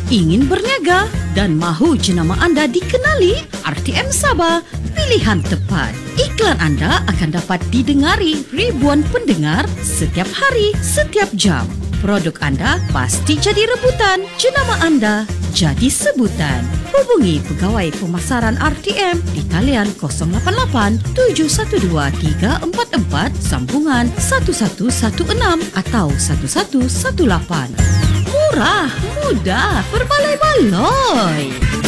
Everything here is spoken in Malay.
Ingin berniaga dan mahu jenama anda dikenali? RTM Sabah, pilihan tepat. Iklan anda akan dapat didengari ribuan pendengar setiap hari, setiap jam. Produk anda pasti jadi rebutan. Jenama anda jadi sebutan. Hubungi pegawai pemasaran RTM di talian 088 712 344 sambungan 1116 atau 1118. Murah, mudah, berbaloi-baloi.